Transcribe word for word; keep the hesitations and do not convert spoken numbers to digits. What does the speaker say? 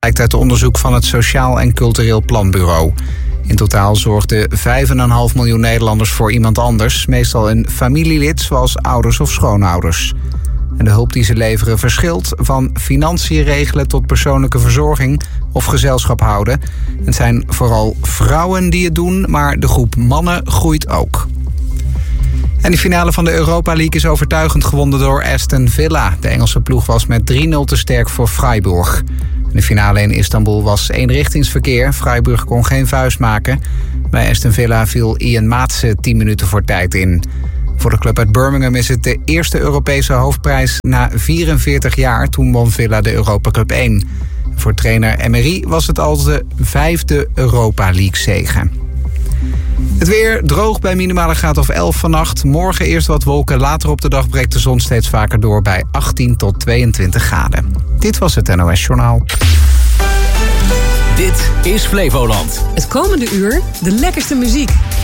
blijkt uit onderzoek van het Sociaal en Cultureel Planbureau. In totaal zorgden vijf komma vijf miljoen Nederlanders voor iemand anders, meestal een familielid zoals ouders of schoonouders. En de hulp die ze leveren verschilt van financiën regelen tot persoonlijke verzorging of gezelschap houden. Het zijn vooral vrouwen die het doen, maar de groep mannen groeit ook. En de finale van de Europa League is overtuigend gewonnen door Aston Villa. De Engelse ploeg was met drie nul te sterk voor Freiburg. De finale in Istanbul was eenrichtingsverkeer. Freiburg kon geen vuist maken. Bij Aston Villa viel Ian Maatsen tien minuten voor tijd in. Voor de club uit Birmingham is het de eerste Europese hoofdprijs na vierenveertig jaar. Toen won Villa de Europa Cup één. Voor trainer Emery was het al de vijfde Europa League zege. Het weer droog bij minimale graad of elf vannacht. Morgen eerst wat wolken, later op de dag breekt de zon steeds vaker door bij achttien tot tweeëntwintig graden. Dit was het N O S Journaal. Dit is Flevoland. Het komende uur de lekkerste muziek.